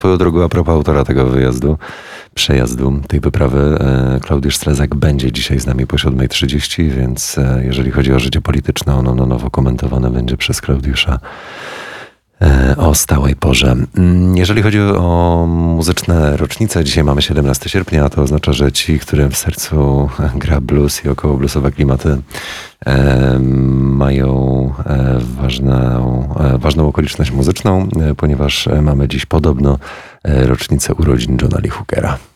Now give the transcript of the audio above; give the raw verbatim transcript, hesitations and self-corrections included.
Swoją drogą, a propos autora tego wyjazdu, przejazdu, tej wyprawy, e, Klaudiusz Strezak będzie dzisiaj z nami po siódmej trzydzieści, więc e, jeżeli chodzi o życie polityczne, ono na nowo komentowane będzie przez Klaudiusza e, o stałej porze. Mm, Jeżeli chodzi o muzyczne rocznice, dzisiaj mamy siedemnastego sierpnia, a to oznacza, że ci, którym w sercu gra blues i około bluesowe klimaty, e, mają e, ważną, e, ważną okoliczność muzyczną, e, ponieważ mamy dziś podobno e, rocznicę urodzin Johna Lee Hookera.